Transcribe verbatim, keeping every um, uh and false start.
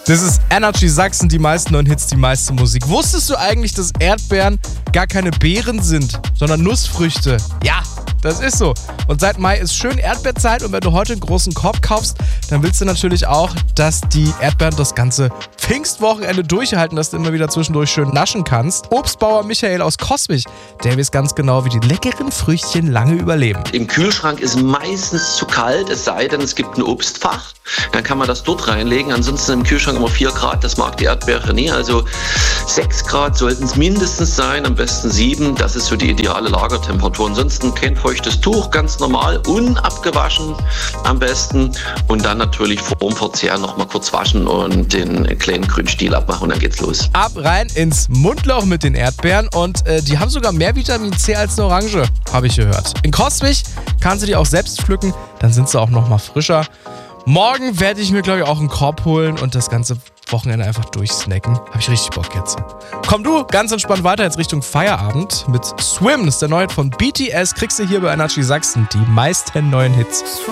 Das ist Energy Sachsen, die meisten neuen Hits, die meiste Musik. Wusstest du eigentlich, dass Erdbeeren gar keine Beeren sind, sondern Nussfrüchte? Ja, das ist so. Und seit Mai ist schön Erdbeerzeit und wenn du heute einen großen Korb kaufst, dann willst du natürlich auch, dass die Erdbeeren das ganze Pfingstwochenende durchhalten, dass du immer wieder zwischendurch schön naschen kannst. Obstbauer Michael aus Coswig, der weiß ganz genau, wie die leckeren Früchtchen lange überleben. Im Kühlschrank ist meistens zu kalt, es sei denn, es gibt ein Obstfach. Dann kann man das dort reinlegen. Ansonsten im Kühlschrank immer vier Grad, das mag die Erdbeere nie. Also sechs Grad sollten es mindestens sein, am besten sieben. Das ist so die ideale Lagertemperatur. Ansonsten kein feuchtes Tuch, ganz normal, unabgewaschen am besten. Und dann natürlich vor dem Verzehr noch mal kurz waschen und den kleinen grünen Stiel abmachen und dann geht's los. Ab rein ins Mundloch mit den Erdbeeren und äh, die haben sogar mehr Vitamin C als eine Orange, habe ich gehört. In Coswig kannst du die auch selbst pflücken, dann sind sie auch noch mal frischer. Morgen werde ich mir, glaube ich, auch einen Korb holen und das ganze Wochenende einfach durchsnacken. Habe ich richtig Bock jetzt. Komm du ganz entspannt weiter jetzt Richtung Feierabend mit Swim. Das ist der neue von B T S. Kriegst du hier bei Energy Sachsen die meisten neuen Hits.